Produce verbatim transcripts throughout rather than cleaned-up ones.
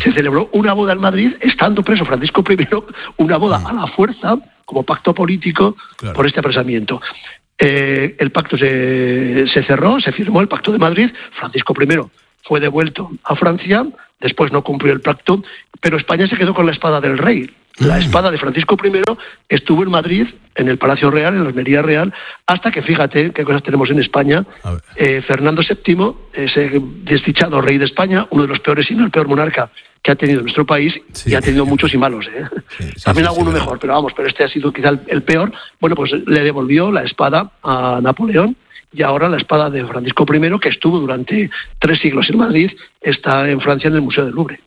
se celebró una boda en Madrid, estando preso Francisco primero, una boda a la fuerza, como pacto político, claro, por este apresamiento. Eh, el pacto se, se cerró, se firmó el Pacto de Madrid, Francisco primero fue devuelto a Francia, después no cumplió el pacto, pero España se quedó con la espada del rey. La espada de Francisco primero estuvo en Madrid, en el Palacio Real, en la Almería Real, hasta que, fíjate qué cosas tenemos en España, eh, Fernando séptimo, ese desdichado rey de España, uno de los peores, si no el peor monarca que ha tenido nuestro país, sí, y ha tenido muchos y malos, ¿eh? Sí, sí, también sí, alguno sí, mejor, pero vamos, pero este ha sido quizá el, el peor. Bueno, pues le devolvió la espada a Napoleón, y ahora la espada de Francisco primero, que estuvo durante tres siglos en Madrid, está en Francia en el Museo del Louvre.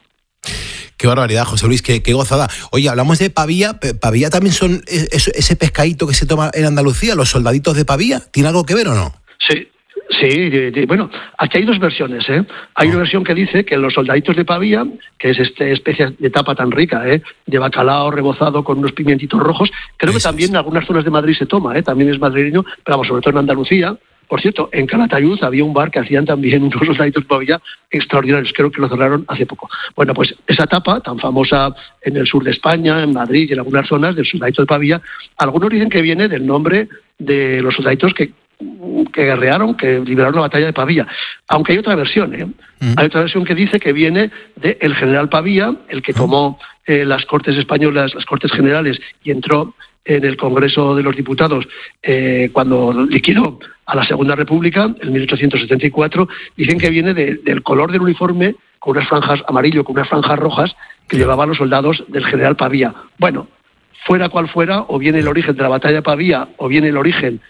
Qué barbaridad, José Luis, qué, qué gozada. Oye, hablamos de Pavía. ¿Pavía también son ese, ese pescadito que se toma en Andalucía, los soldaditos de Pavía? ¿Tiene algo que ver o no? Sí. Sí, de, de, bueno, aquí hay dos versiones, ¿eh? Hay oh. una versión que dice que los soldaditos de Pavía, que es esta especie de tapa tan rica, ¿eh? De bacalao rebozado con unos pimientitos rojos, creo Eso que también es. En algunas zonas de Madrid se toma, ¿eh? También es madrileño, pero vamos, sobre todo en Andalucía. Por cierto, en Calatayud había un bar que hacían también unos soldaditos de Pavía extraordinarios, creo que lo cerraron hace poco. Bueno, pues esa tapa, tan famosa en el sur de España, en Madrid y en algunas zonas del soldadito de Pavía, algunos dicen que viene del nombre de los soldaditos que que guerrearon, que liberaron la batalla de Pavía. Aunque hay otra versión, ¿eh? Mm. Hay otra versión que dice que viene del general Pavía, el que tomó eh, las Cortes Españolas, las Cortes Generales, y entró en el Congreso de los Diputados eh, cuando liquidó a la Segunda República, en mil ochocientos setenta y cuatro. Dicen que viene de, del color del uniforme, con unas franjas amarillo, con unas franjas rojas, que llevaban los soldados del general Pavía. Bueno, fuera cual fuera, o bien el origen de la batalla de Pavía, o bien el origen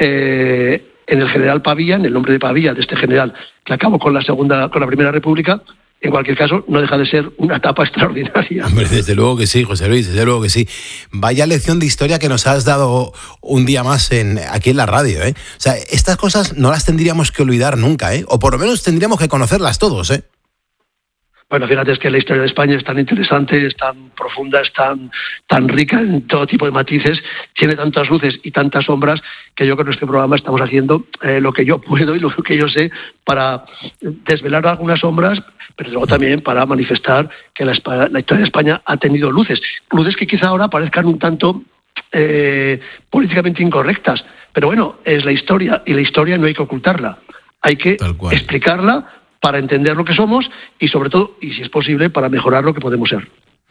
Eh, en el general Pavía, en el nombre de Pavía, de este general que acabó con la segunda, con la Primera República. En cualquier caso, no deja de ser una etapa extraordinaria. Hombre, desde luego que sí, José Luis, desde luego que sí. Vaya lección de historia que nos has dado un día más en, aquí en la radio, ¿eh? O sea, estas cosas no las tendríamos que olvidar nunca, ¿eh? O por lo menos tendríamos que conocerlas todos, ¿eh? Bueno, fíjate, es que la historia de España es tan interesante, es tan profunda, es tan, tan rica en todo tipo de matices, tiene tantas luces y tantas sombras, que yo creo que en este programa estamos haciendo eh, lo que yo puedo y lo que yo sé para desvelar algunas sombras, pero luego también para manifestar que la, la historia de España ha tenido luces. Luces que quizá ahora parezcan un tanto eh, políticamente incorrectas, pero bueno, es la historia, y la historia no hay que ocultarla, hay que explicarla para entender lo que somos y, sobre todo, y si es posible, para mejorar lo que podemos ser.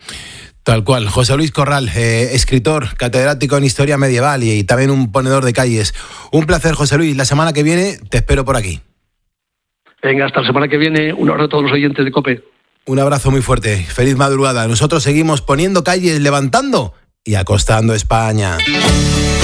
Tal cual. José Luis Corral, eh, escritor, catedrático en Historia Medieval y, y también un ponedor de calles. Un placer, José Luis. La semana que viene te espero por aquí. Venga, hasta la semana que viene. Un abrazo a todos los oyentes de COPE. Un abrazo muy fuerte. Feliz madrugada. Nosotros seguimos poniendo calles, levantando y acostando España.